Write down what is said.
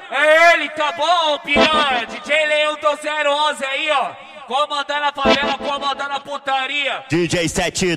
É ele, tá bom, piranha? DJ Leão do 011 aí, ó. Comandando a favela, comandando a putaria. DJ 72